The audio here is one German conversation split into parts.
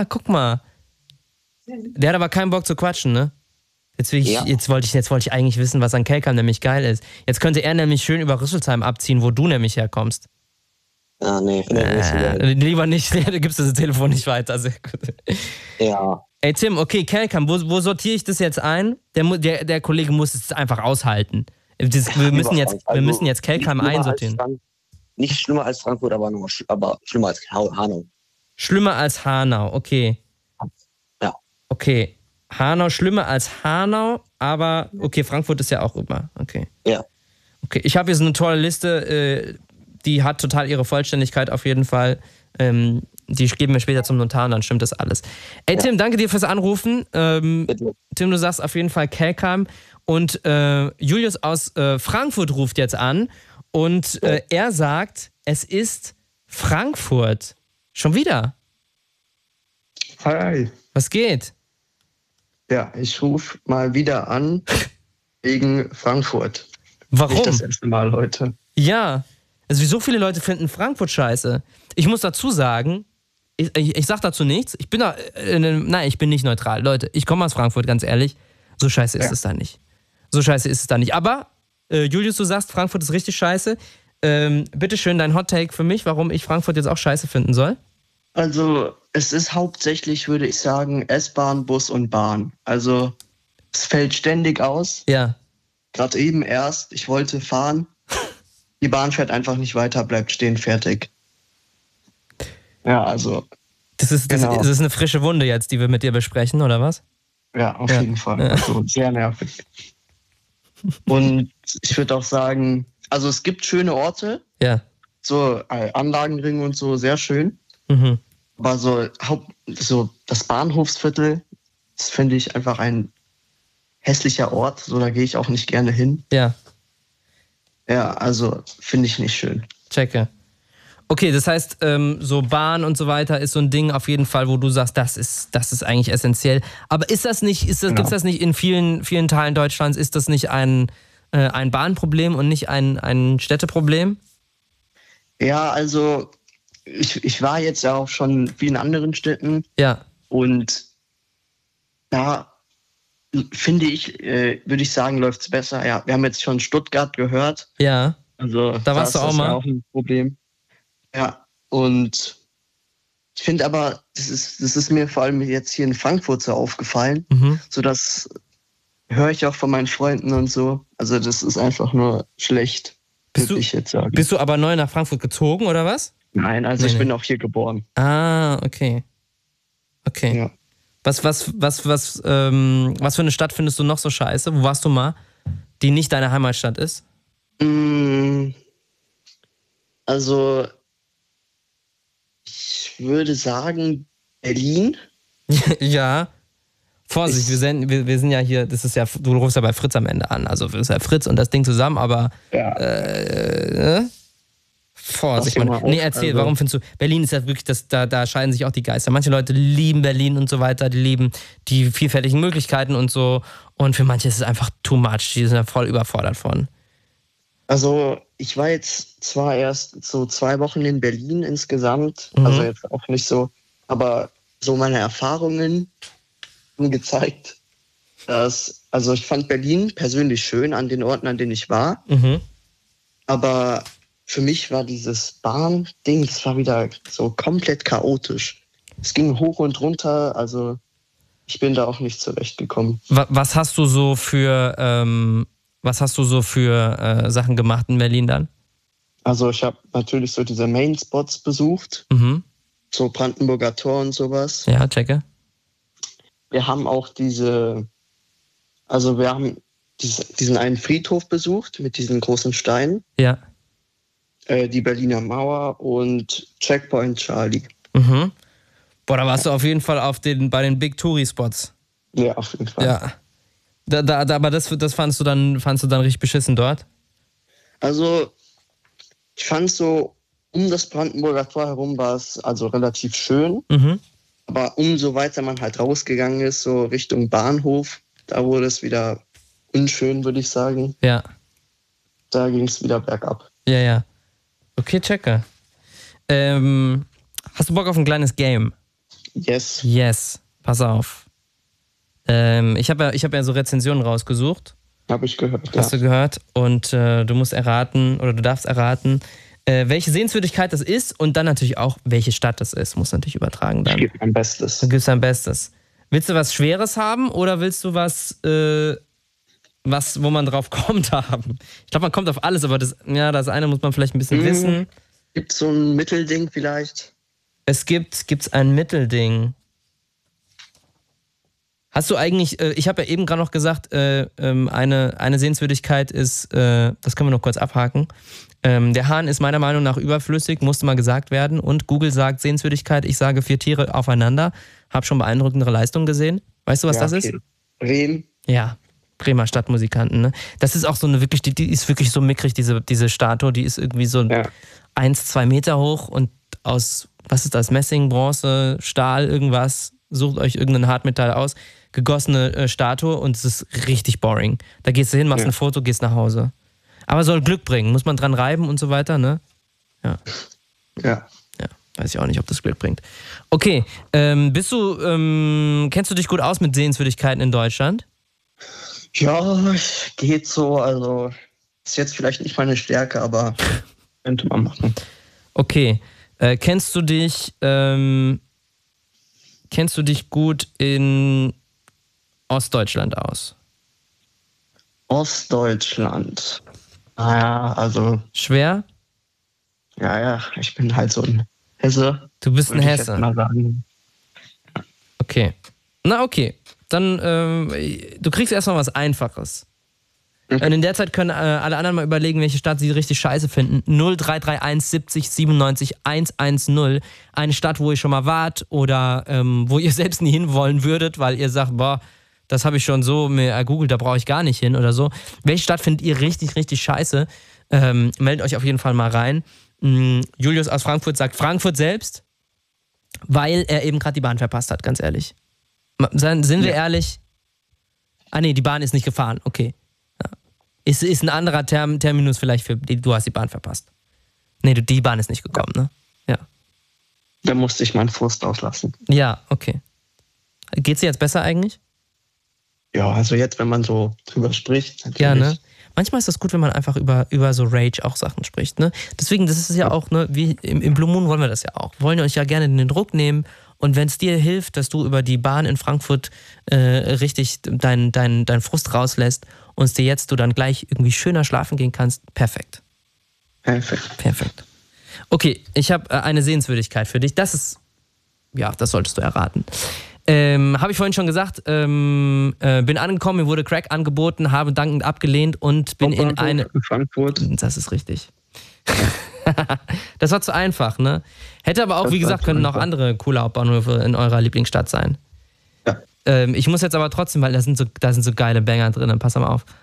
guck mal. Der hat aber keinen Bock zu quatschen, ne? Jetzt wollte ich eigentlich wissen, was an Kelkam nämlich geil ist. Jetzt könnte er nämlich schön über Rüsselsheim abziehen, wo du nämlich herkommst. Ah, nee, lieber nicht, du gibst das Telefon nicht weiter. Sehr gut. Ja. Ey Tim, okay, Kelkam, wo sortiere ich das jetzt ein? Der Kollege muss es einfach aushalten. Wir müssen jetzt Kelkam einsortieren. Nicht schlimmer als Frankfurt, aber schlimmer als Hanau. Schlimmer als Hanau, okay. Ja. Okay. Hanau schlimmer als Hanau, aber okay, Frankfurt ist ja auch immer. Okay. Ja. Okay, ich habe jetzt eine tolle Liste, die hat total ihre Vollständigkeit auf jeden Fall. Die geben wir später zum Notar und dann stimmt das alles. Ey Tim, danke dir fürs Anrufen. Tim, du sagst auf jeden Fall Kelkam und Julius aus Frankfurt ruft jetzt an und er sagt, es ist Frankfurt. Schon wieder? Hi. Was geht? Ja, ich rufe mal wieder an wegen Frankfurt. Warum? Nicht das erste Mal heute. Ja, also so viele Leute finden Frankfurt scheiße. Ich muss dazu sagen, ich sag dazu nichts. Ich bin ich bin nicht neutral. Leute, ich komme aus Frankfurt, ganz ehrlich. So scheiße ist es da nicht. Aber, Julius, du sagst, Frankfurt ist richtig scheiße. Bitteschön, dein Hot-Take für mich, warum ich Frankfurt jetzt auch scheiße finden soll. Also, es ist hauptsächlich, würde ich sagen, S-Bahn, Bus und Bahn. Also, es fällt ständig aus. Ja. Gerade eben erst, ich wollte fahren. Die Bahn fährt einfach nicht weiter, bleibt stehen, fertig. Ja, also. Das ist eine frische Wunde jetzt, die wir mit dir besprechen, oder was? Ja, auf jeden Fall. Ja. Also, sehr nervig. Und ich würde auch sagen, also es gibt schöne Orte. Ja. So Anlagenring und so, sehr schön. Mhm. Aber so das Bahnhofsviertel, das finde ich einfach ein hässlicher Ort. So, da gehe ich auch nicht gerne hin. Ja. Ja, also finde ich nicht schön. Checke. Okay, das heißt, so Bahn und so weiter ist so ein Ding auf jeden Fall, wo du sagst, das ist eigentlich essentiell. Aber gibt's das nicht in vielen Teilen Deutschlands, ist das nicht ein Bahnproblem und nicht ein Städteproblem? Ja, also ich war jetzt ja auch schon in vielen anderen Städten. Ja. Und da finde ich, würde ich sagen, läuft es besser. Ja, wir haben jetzt schon Stuttgart gehört. Ja. Also da warst du auch mal. Das ist auch ein Problem. Ja, und ich finde aber, das ist mir vor allem jetzt hier in Frankfurt so aufgefallen, so das höre ich auch von meinen Freunden und so. Also das ist einfach nur schlecht, würde ich jetzt sagen. Bist du aber neu nach Frankfurt gezogen, oder was? Nein, also ich bin auch hier geboren. Ah, okay. Okay. Ja. Was für eine Stadt findest du noch so scheiße? Wo warst du mal, die nicht deine Heimatstadt ist? Also ich würde sagen Berlin. Ja. Vorsicht, wir sind ja hier, das ist ja, du rufst ja bei Fritz am Ende an. Also das ist ja Fritz und das Ding zusammen, aber Vorsicht, Mann. Nee, erzähl, warum findest du, Berlin ist ja wirklich, da scheiden sich auch die Geister. Manche Leute lieben Berlin und so weiter, die lieben die vielfältigen Möglichkeiten und so. Und für manche ist es einfach too much, die sind ja voll überfordert von. Also ich war jetzt zwar erst so 2 Wochen in Berlin insgesamt, also jetzt auch nicht so, aber so meine Erfahrungen haben gezeigt, dass, also ich fand Berlin persönlich schön an den Orten, an denen ich war, aber für mich war dieses Bahn-Ding, das war wieder so komplett chaotisch. Es ging hoch und runter, also ich bin da auch nicht zurechtgekommen. Was hast du so für Sachen gemacht in Berlin dann? Also ich habe natürlich so diese Main-Spots besucht, so Brandenburger Tor und sowas. Ja, checke. Wir haben auch diesen einen Friedhof besucht mit diesen großen Steinen. Ja. Die Berliner Mauer und Checkpoint Charlie. Boah, da warst du auf jeden Fall bei den Big Touri-Spots. Ja, auf jeden Fall. Ja. Aber das fandst du dann richtig beschissen dort? Also, ich fand so, um das Brandenburger Tor herum war es also relativ schön. Aber umso weiter man halt rausgegangen ist, so Richtung Bahnhof, da wurde es wieder unschön, würde ich sagen. Ja. Da ging es wieder bergab. Ja. Okay, checke. Hast du Bock auf ein kleines Game? Yes. Yes. Pass auf. Ich hab ja so Rezensionen rausgesucht. Habe ich gehört. Hast du gehört? Und du musst erraten, oder du darfst erraten, welche Sehenswürdigkeit das ist und dann natürlich auch, welche Stadt das ist. Muss natürlich übertragen dann. Ich gebe mein Bestes. Du gibst dein Bestes. Willst du was Schweres haben oder willst du was, wo man drauf kommt, haben? Ich glaube, man kommt auf alles, aber das eine muss man vielleicht ein bisschen wissen. Gibt es so ein Mittelding vielleicht? Gibt's ein Mittelding? Hast du eigentlich, ich habe ja eben gerade noch gesagt, eine Sehenswürdigkeit ist, das können wir noch kurz abhaken, der Hahn ist meiner Meinung nach überflüssig, musste mal gesagt werden, und Google sagt Sehenswürdigkeit, ich sage 4 Tiere aufeinander, habe schon beeindruckendere Leistungen gesehen. Weißt du, was das ist? Bremen. Ja, Bremer Stadtmusikanten, ne? Das ist auch so eine wirklich, die ist wirklich so mickrig, diese Statue, die ist irgendwie so 1-2 Meter hoch und aus, was ist das, Messing, Bronze, Stahl, irgendwas, sucht euch irgendein Hartmetall aus, gegossene Statue, und es ist richtig boring. Da gehst du hin, machst ein Foto, gehst nach Hause. Aber soll Glück bringen, muss man dran reiben und so weiter, ne? Ja. Weiß ich auch nicht, ob das Glück bringt. Okay, kennst du dich gut aus mit Sehenswürdigkeiten in Deutschland? Ja, geht so, also ist jetzt vielleicht nicht meine Stärke, aber könnte man machen. Okay, kennst du dich gut in Ostdeutschland aus? Ostdeutschland. Naja, also. Schwer? Ja, ich bin halt so ein Hesse. Du bist ein Hesse. Mal sagen. Okay. Na okay. Dann, du kriegst erstmal was Einfaches. Okay. Und in der Zeit können alle anderen mal überlegen, welche Stadt sie richtig scheiße finden. 0331 70 97 110. Eine Stadt, wo ihr schon mal wart oder wo ihr selbst nie hinwollen würdet, weil ihr sagt, boah, das habe ich schon so mir ergoogelt, da brauche ich gar nicht hin oder so. Welche Stadt findet ihr richtig, richtig scheiße? Meldet euch auf jeden Fall mal rein. Julius aus Frankfurt sagt Frankfurt selbst, weil er eben gerade die Bahn verpasst hat, ganz ehrlich. Sind wir ehrlich? Ah nee, die Bahn ist nicht gefahren, okay. Ist ein anderer Terminus vielleicht für du hast die Bahn verpasst. Nee, die Bahn ist nicht gekommen, ne? Ja. Da musste ich meinen Frust auslassen. Ja, okay. Geht's dir jetzt besser eigentlich? Ja, also jetzt, wenn man so drüber spricht. Natürlich. Ja, ne? Manchmal ist das gut, wenn man einfach über so Rage auch Sachen spricht, ne? Deswegen, das ist ja auch, ne, wie im Blue Moon wollen wir das ja auch. Wir wollen euch ja gerne den Druck nehmen, und wenn es dir hilft, dass du über die Bahn in Frankfurt richtig dein Frust rauslässt und es dir jetzt du dann gleich irgendwie schöner schlafen gehen kannst, perfekt. Perfekt. Okay, ich habe eine Sehenswürdigkeit für dich. Das solltest du erraten. Habe ich vorhin schon gesagt, bin angekommen, mir wurde Crack angeboten, habe dankend abgelehnt und bin in eine... Frankfurt. Das ist richtig. Das war zu einfach, ne? Hätte aber auch, wie gesagt, könnten auch andere coole Hauptbahnhöfe in eurer Lieblingsstadt sein. Ja. Ich muss jetzt aber trotzdem, weil da sind so geile Banger drin, pass mal auf.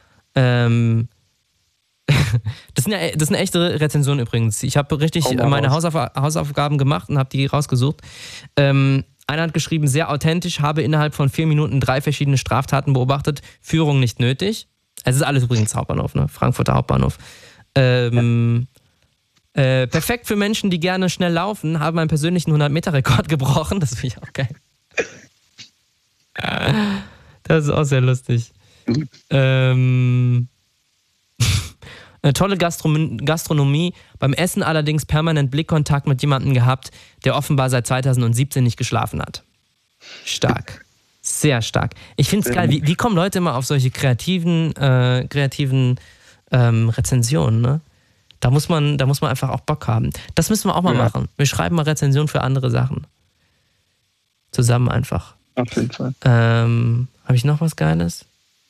Das sind echte Rezensionen übrigens. Ich habe richtig meine Hausaufgaben gemacht und habe die rausgesucht. Einer hat geschrieben, sehr authentisch, habe innerhalb von 4 Minuten 3 verschiedene Straftaten beobachtet. Führung nicht nötig. Es ist alles übrigens Hauptbahnhof, ne? Frankfurter Hauptbahnhof. Perfekt für Menschen, die gerne schnell laufen, habe meinen persönlichen 100-Meter-Rekord gebrochen. Das finde ich auch geil. Das ist auch sehr lustig. Eine tolle Gastronomie, beim Essen allerdings permanent Blickkontakt mit jemandem gehabt, der offenbar seit 2017 nicht geschlafen hat. Stark. Sehr stark. Ich finde es geil, wie kommen Leute immer auf solche kreativen Rezensionen, ne? Da muss man einfach auch Bock haben. Das müssen wir auch mal machen. Wir schreiben mal Rezensionen für andere Sachen. Zusammen einfach. Auf jeden Fall. Habe ich noch was Geiles?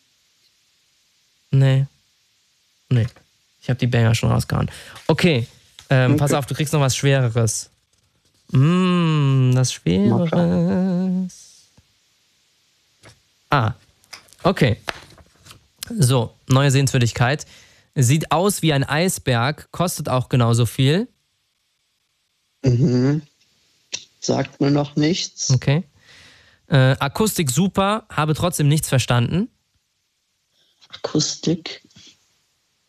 Nee. Ich habe die Banger schon rausgehauen. Okay. Pass auf, du kriegst noch was Schwereres. Das Schwereres. Okay. So, neue Sehenswürdigkeit. Sieht aus wie ein Eisberg, kostet auch genauso viel. Sagt mir noch nichts. Okay. Akustik super, habe trotzdem nichts verstanden. Akustik.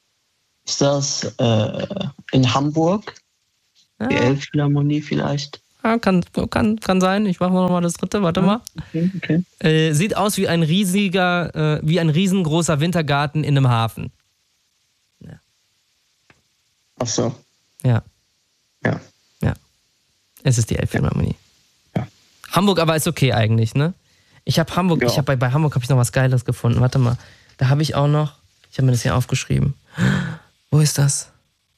Ist das in Hamburg? Die Elbphilharmonie vielleicht? Ja, kann sein. Ich mache noch mal das dritte. Warte mal. Okay. Sieht aus wie ein riesengroßer Wintergarten in einem Hafen. Ja. Ach so. Ja. Ja. Es ist die Elbphilharmonie. Ja. Hamburg aber ist okay eigentlich, ne? Ich habe Hamburg, Ja. bei Hamburg habe ich noch was Geiles gefunden. Warte mal. Da habe ich auch noch, ich habe mir das hier aufgeschrieben. Wo ist das?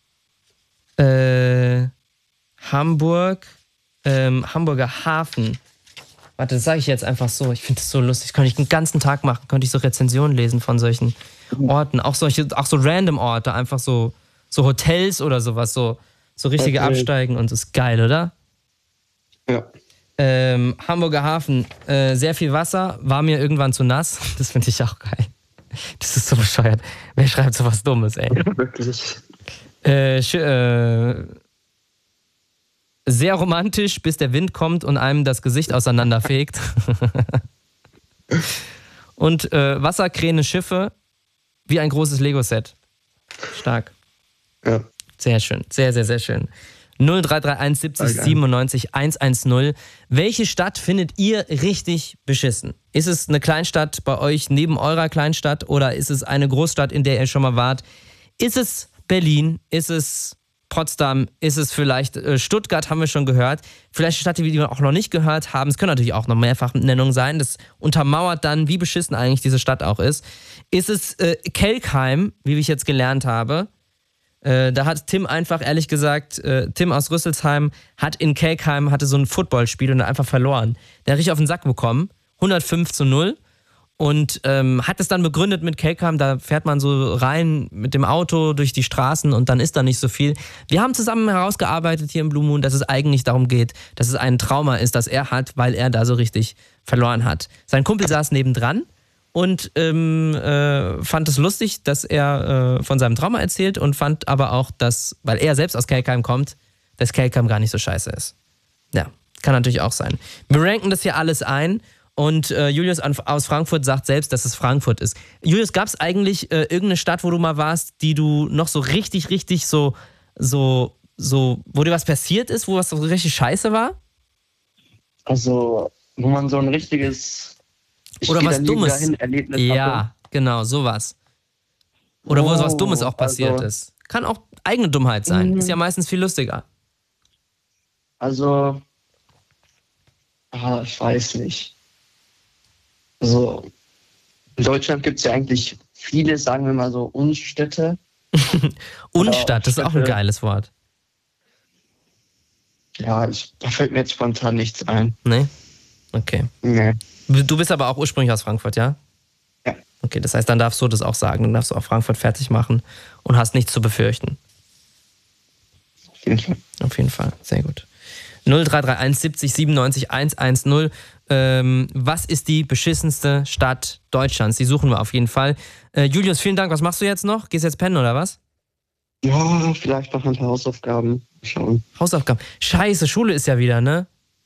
Hamburg, Hamburger Hafen. Warte, das sage ich jetzt einfach so. Ich finde das so lustig. Könnte ich den ganzen Tag machen. Könnte ich so Rezensionen lesen von solchen Orten. Auch so random Orte. Einfach so Hotels oder sowas. So richtige Okay. Absteigen und das ist geil, oder? Ja. Hamburger Hafen. Sehr viel Wasser. War mir irgendwann zu nass. Das finde ich auch geil. Das ist so bescheuert. Wer schreibt so was Dummes, ey? Wirklich. Sehr romantisch, bis der Wind kommt und einem das Gesicht auseinanderfegt. Und Wasserkräne, Schiffe, wie ein großes Lego-Set. Stark. Ja. Sehr schön. Sehr, sehr, sehr schön. 0331 70 97 110. Welche Stadt findet ihr richtig beschissen? Ist es eine Kleinstadt bei euch neben eurer Kleinstadt oder ist es eine Großstadt, in der ihr schon mal wart? Ist es Berlin? Ist es Potsdam? Ist es vielleicht Stuttgart, haben wir schon gehört. Vielleicht eine Stadt, die wir auch noch nicht gehört haben. Es können natürlich auch noch Mehrfachnennungen sein. Das untermauert dann, wie beschissen eigentlich diese Stadt auch ist. Ist es Kelkheim, wie ich jetzt gelernt habe? Da hat Tim einfach, ehrlich gesagt, Tim aus Rüsselsheim hat in Kelkheim hatte so ein Footballspiel und hat einfach verloren. Der hat richtig auf den Sack bekommen. 105-0. Und hat es dann begründet mit Kelkheim, da fährt man so rein mit dem Auto durch die Straßen und dann ist da nicht so viel. Wir haben zusammen herausgearbeitet hier im Blue Moon, dass es eigentlich darum geht, dass es ein Trauma ist, das er hat, weil er da so richtig verloren hat. Sein Kumpel saß nebendran und fand es lustig, dass er von seinem Trauma erzählt und fand aber auch, dass, weil er selbst aus Kelkheim kommt, dass Kelkheim gar nicht so scheiße ist. Ja, kann natürlich auch sein. Wir ranken das hier alles ein. Und Julius aus Frankfurt sagt selbst, dass es Frankfurt ist. Julius, gab es eigentlich irgendeine Stadt, wo du mal warst, die du noch so richtig so, wo dir was passiert ist, wo was so richtig scheiße war? Also, wo man so ein richtiges Oder was Dummes. Erlebnis Ja, hatte. genau, sowas. Oder wo was Dummes auch passiert ist. Kann auch eigene Dummheit sein. Ist ja meistens viel lustiger. Also, ich weiß nicht. Also, in Deutschland gibt es ja eigentlich viele, sagen wir mal so, Unstädte. Unstadt, das ist auch ein Städte. geiles Wort. Ja, da fällt mir jetzt spontan nichts ein. Nee? Okay. Nee. Du bist aber auch ursprünglich aus Frankfurt, ja? Ja. Okay, das heißt, dann darfst du das auch sagen. Dann darfst du auch Frankfurt fertig machen und hast nichts zu befürchten. Auf jeden Fall. Auf jeden Fall, sehr gut. 0331 70 97 110. Was ist die beschissenste Stadt Deutschlands? Die suchen wir auf jeden Fall. Julius, vielen Dank. Was machst du jetzt noch? Gehst du jetzt pennen oder was? Ja, vielleicht noch ein paar Hausaufgaben. Schauen. Hausaufgaben. Scheiße, Schule ist ja wieder, ne?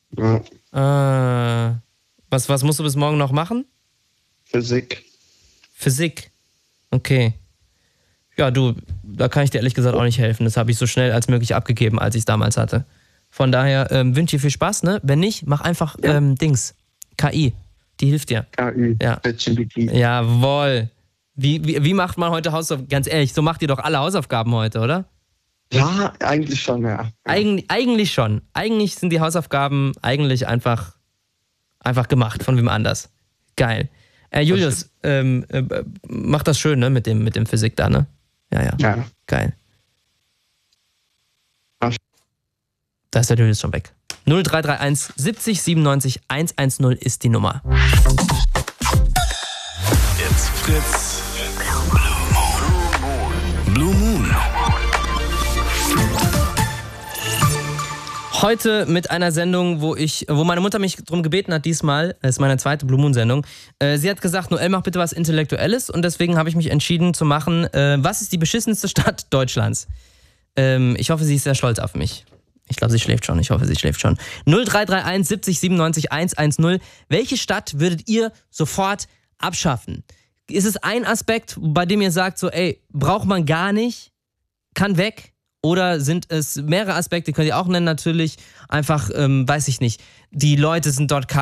Ja. Was musst du bis morgen noch machen? Physik. Physik. Okay. Ja, du, da kann ich dir ehrlich gesagt auch nicht helfen. Das habe ich so schnell als möglich abgegeben, als ich es damals hatte. Von daher wünsche ich dir viel Spaß, ne? Wenn nicht, mach einfach KI. Die hilft dir. KI. Ja. ChatGPT. Jawohl. Wie macht man heute Hausaufgaben? Ganz ehrlich, so macht ihr doch alle Hausaufgaben heute, oder? Ja, eigentlich schon, ja. Eigentlich schon. Eigentlich sind die Hausaufgaben eigentlich einfach gemacht von wem anders. Geil. Julius, mach das schön, ne? Mit dem Physik da, ne? Ja. Geil. Da ist der Julius schon weg. 0331 70 97 110 ist die Nummer. It's Fritz. Blue Moon. Heute mit einer Sendung, wo meine Mutter mich darum gebeten hat, diesmal, das ist meine zweite Blue Moon Sendung, sie hat gesagt, Noel, mach bitte was Intellektuelles und deswegen habe ich mich entschieden zu machen, was ist die beschissenste Stadt Deutschlands? Ich hoffe, sie ist sehr stolz auf mich. Ich glaube, sie schläft schon. Ich hoffe, sie schläft schon. 0331 70 97 110. Welche Stadt würdet ihr sofort abschaffen? Ist es ein Aspekt, bei dem ihr sagt, so, ey, braucht man gar nicht, kann weg? Oder sind es mehrere Aspekte, könnt ihr auch nennen natürlich, einfach, weiß ich nicht, die Leute sind dort